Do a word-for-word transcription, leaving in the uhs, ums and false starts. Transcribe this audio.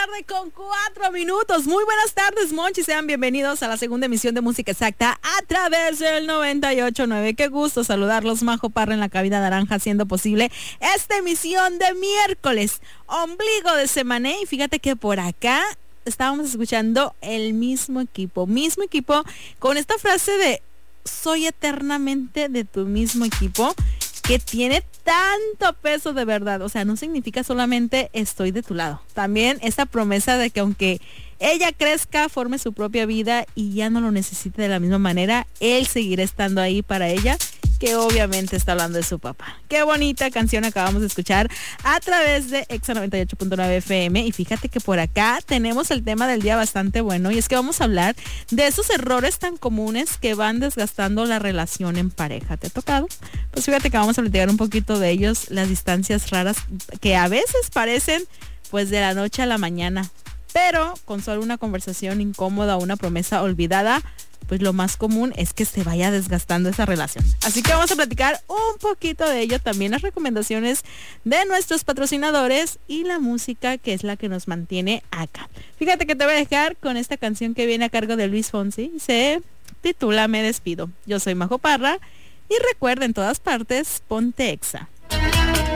tarde con cuatro minutos. Muy buenas tardes, Monchi. Sean bienvenidos a la segunda emisión de Música Exacta a través del noventa y ocho punto nueve. Qué gusto saludarlos, Majo Parra en la cabina naranja, haciendo posible esta emisión de miércoles, ombligo de semana. Y fíjate que por acá estábamos escuchando el mismo equipo, mismo equipo con esta frase de soy eternamente de tu mismo equipo, que tiene tanto peso de verdad. O sea, no significa solamente estoy de tu lado. También esa promesa de que aunque ella crezca, forme su propia vida y ya no lo necesite de la misma manera, él seguirá estando ahí para ella, que obviamente está hablando de su papá. Qué bonita canción acabamos de escuchar a través de Exa noventa y ocho punto nueve F M. Y fíjate que por acá tenemos el tema del día bastante bueno, y es que vamos a hablar de esos errores tan comunes que van desgastando la relación en pareja. ¿Te ha tocado? Pues fíjate que vamos a platicar un poquito de ellos, las distancias raras que a veces parecen pues de la noche a la mañana, pero con solo una conversación incómoda o una promesa olvidada, pues lo más común es que se vaya desgastando esa relación. Así que vamos a platicar un poquito de ello, también las recomendaciones de nuestros patrocinadores y la música que es la que nos mantiene acá. Fíjate que te voy a dejar con esta canción que viene a cargo de Luis Fonsi, se titula Me Despido. Yo soy Majo Parra y recuerda, en todas partes, ponte Exa.